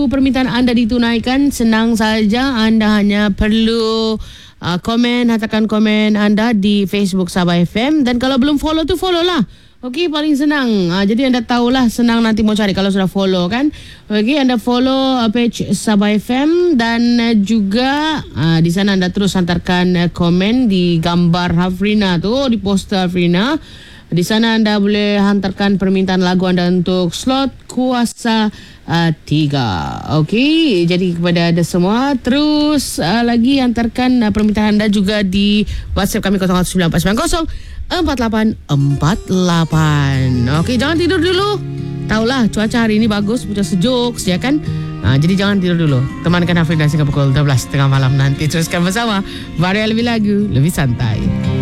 tunggu permintaan anda ditunaikan. Senang saja, anda hanya perlu komen, hantarkan komen anda di Facebook Sabah FM. Dan kalau belum follow tu, follow lah. Okey, paling senang. Jadi anda tahulah, senang nanti mau cari kalau sudah follow kan. Okey, anda follow page Sabah FM dan juga di sana anda terus hantarkan komen di gambar Hafrina tu, di poster Hafrina. Di sana anda boleh hantarkan permintaan lagu anda untuk slot Kuasa 3. Okey, jadi kepada anda semua terus lagi hantarkan permintaan anda juga di WhatsApp kami 0194904848. Okey, jangan tidur dulu. Tahulah cuaca hari ini bagus, pucat sejuk, ya kan? Jadi jangan tidur dulu. Temankan Hafrina hingga pukul 12.30 malam nanti. Teruskan bersama Varia Lebih Lagu, Lebih Santai.